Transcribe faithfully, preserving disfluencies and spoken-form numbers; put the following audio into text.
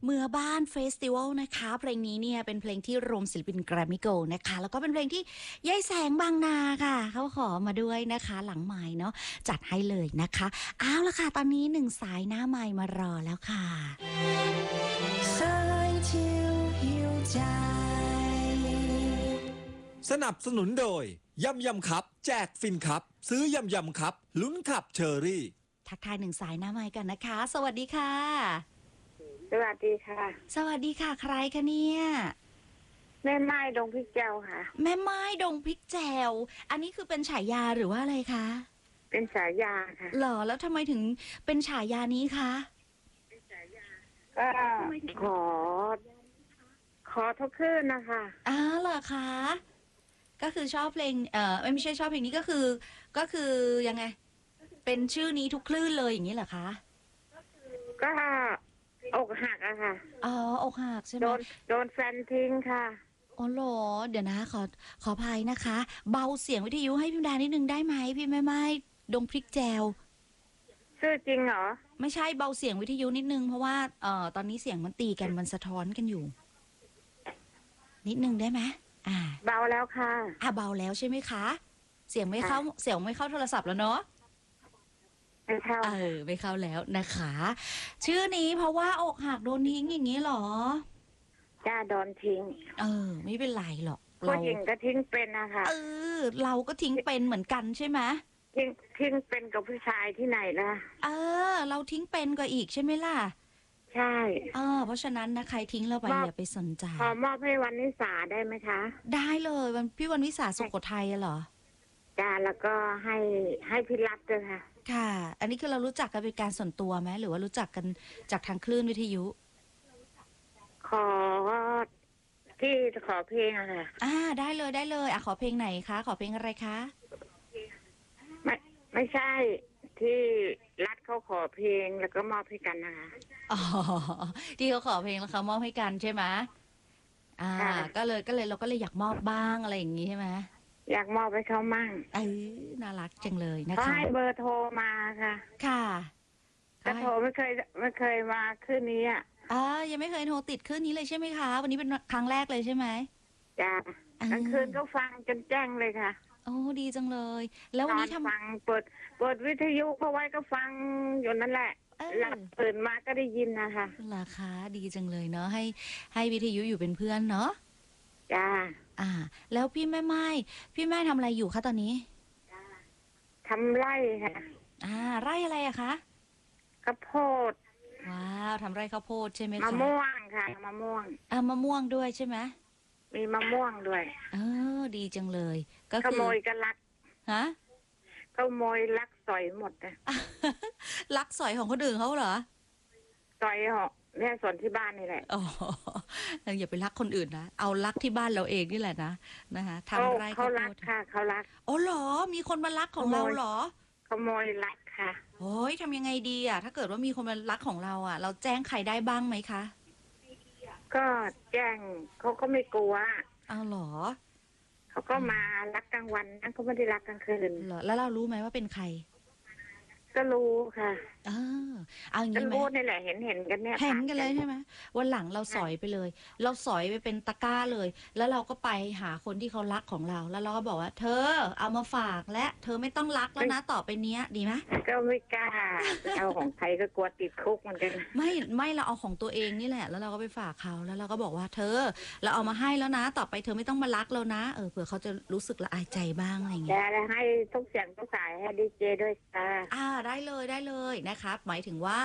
เมื่อบ้านเฟสติวัลนะคะเพลงนี้เนี่ยเป็นเพลงที่รวมศิลปินแกรมมี่โกลด์นะคะแล้วก็เป็นเพลงที่ยายแสงบางนาค่ะเขาขอมาด้วยนะคะหลังไมค์เนาะจัดให้เลยนะคะเอาละค่ะตอนนี้หนึ่งสายหน้าไมค์มารอแล้วค่ะสายเที่ยวหิวใจสนับสนุนโดยยำยำครับแจกฟินครับซื้อยำยำครับลุ้นขับเชอรี่ทักทายหนึ่งสายหน้าไมค์กันนะคะ สวัสดีค่ะสวัสดีค่ะสวัสดีค่ะใครคะเนี่ยแม่ไม้ดงพริกแจวค่ะแม่ไม้ดงพริกแจวอันนี้คือเป็นฉายาหรือว่าอะไรคะเป็นฉายาค่ะหรอแล้วทำไมถึงเป็นฉายานี้คะก็ขอ ขอทุกคืนนะคะอ้าเหรอคะก็คือชอบเพลงเอ่อไม่ใช่ชอบเพลงนี้ก็คือ ก็คือยังไง เป็นชื่อนี้ทุกคลื่นเลยอย่างนี้เหรอคะก็อกหักอะค่ะอ๋ออกหักใช่ไหมโดนโดนแฟนทิ้งค่ะอ๋อเหรอเดี๋ยวนะขอขออภัยนะคะ เบาเสียงวิทยุให้พิมดานิดนึงได้ไหมพี่แม่ไม้ดงพริกแจวชื่อจริงเหรอไม่ใช่เบาเสียงวิทยุนิดนึงเพราะว่าเอ่อตอนนี้เสียงมันตีกันมันสะท้อนกันอยู่นิดนึงได้ไหมอ่าเบาแล้วค่ะอ่าเบาแล้วใช่ไหมคะเสียงไม่เข้าเสียงไม่เข้าโทรศัพท์แล้วเนาะไม่เข้าเออไม่เข้าแล้วนะคะชื่อนี้เพราะว่าอกหักโดนทิ้งอย่างนี้หรอจ้าโดนทิ้งเออไม่เป็นไรหรอกผู้หญิงก็ทิ้งเป็นนะคะเออเราก็ทิ้งเป็นเหมือนกันใช่ไหมทิ้งทิ้งเป็นกับผู้ชายที่ไหนล่ะเออเราทิ้งเป็นกว่าอีกใช่ไหมล่ะใช่เออเพราะฉะนั้นนะใครทิ้งเราไปอย่าไปสนใจขอมอบให้วันนิสาได้ไหมคะได้เลยวันพี่วันวิสาสุโขทัยเหรอจ้าแล้วก็ให้ให้พี่รัตด้วยค่ะค่ะอันนี้คือเรารู้จักกันเป็นการส่วนตัวไหมหรือว่ารู้จักกันจากทางคลื่นวิทยุขอที่ขอเพลงอะค่ะอ่าได้เลยได้เลยอ่ะขอเพลงไหนคะขอเพลงอะไรคะไม่ไม่ใช่ที่รัฐเขาขอเพลงแล้วก็มอบให้กันนะคะอ๋อที่เขาขอเพลงแล้วเขามอบให้กันใช่ไหมอ่าก็เลยก็เลยเราก็เลยอยากมอบบ้างอะไรอย่างนี้ใช่ไหมอยากมอบให้เขามั่งเออน่ารักจังเลยนะคะเขาให้เบอร์โทรมาค่ะค่ะแต่โทรไม่เคยไม่เคยมาคืนนี้อ่ะอ่ายังไม่เคยโทรติดคืนนี้เลยใช่ไหมคะวันนี้เป็นครั้งแรกเลยใช่ไหมจ้ากลางคืนก็ฟังจนแจ้งเลยค่ะโอ้ดีจังเลยแล้ววันนี้ทำฟังเปิดเปิดวิทยุเขาไว้ก็ฟังอยู่นั่นแหละหลับตื่นมาก็ได้ยินนะคะราคาดีจังเลยเนาะให้ให้วิทยุอยู่เป็นเพื่อนเนาะจ้าอ่าแล้วพี่แม่ไม้พี่แม่ทำอะไรอยู่คะตอนนี้ทำไร่ค่ะอ่าไร่อะไรอะคะข้าวโพดว้าวทำไร่ข้าวโพดใช่ไหมคะมะม่วงค่ะมะม่วงอ่ามะม่วงด้วยใช่ไหมมีมะม่วงด้วยเออดีจังเลยก็คือขโมยกันลักฮะขโมยลักสอยหมดเลยลักสอยของคนอื่นเขาเหรอสอยเหรอเนี่ยส่วนที่บ้านนี่แหละอ๋ออย่าไปรักคนอื่นนะเอารักที่บ้านเราเองนี่แหละนะนะคะทำไร่เขารักค่ะเขารักอ๋อเหรอมีคนมารักของเราเหรอขโมยลักค่ะโอ้ยทำยังไงดีอ่ะถ้าเกิดว่ามีคนมารักของเราอ่ะเราแจ้งใครได้บ้างไหมคะก็แจ้งเขาก็ไม่กลัวอ้าวเหรอเขาก็มารักกลางวันนั่นเขาไม่ได้รักกลางคืนเหรอแล้วเรารู้ไหมว่าเป็นใครก็รู้ค่ะเออเอาอย่างนี้ไหมรู้นี่แหละเห็นเห็นกันเนี่ยเห็นกันเลยใช่ไหมวันหลังเราสอยไปเลยเราสอยไปเป็นตะกร้าเลยแล้วเราก็ไปหาคนที่เขารักของเราแล้วเราก็บอกว่าเธอเอามาฝากและเธอไม่ต้องรักแล้วนะต่อไปเนี้ยดีไหมก็ไม่กล้าเอาของใครก็กลัวติดคุกเหมือนกันไม่ไม่เราเอาของตัวเองนี่แหละแล้วเราก็ไปฝากเขาแล้วเราก็บอกว่าเธอเราเอามาให้แล้วนะต่อไปเธอไม่ต้องมารักแล้วนะเออเผื่อเขาจะรู้สึกละอายใจบ้างอะไรอย่างเงี้ยแต่ให้ทุกเสียงทุกสายให้ดีเจด้วยค่ะอ่าได้เลยได้เลยนะครับหมายถึงว่า